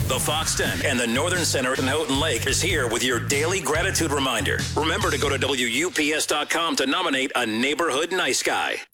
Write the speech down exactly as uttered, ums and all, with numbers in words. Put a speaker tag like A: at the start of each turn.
A: the Fox ten, and the Northern Center in Houghton Lake is here with your daily gratitude reminder. Remember to go to W U P S dot com to nominate a neighborhood nice guy.